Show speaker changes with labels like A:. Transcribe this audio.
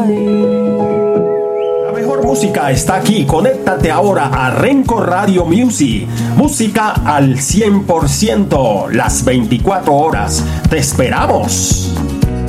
A: La mejor música está aquí. Conéctate ahora a Renco Radio Music. Música al 100%, las 24 horas. ¡Te esperamos!